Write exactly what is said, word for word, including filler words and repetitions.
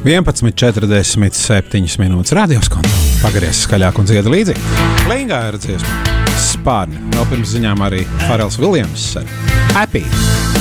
vienpadsmit četrdesmit septiņas minūtes radios kontroli. Pagriez skaļāk un dziedi līdzi. Lingā ir dziesma Spārni. Vēl pirms ziņām arī Farels Viljams ar Happy.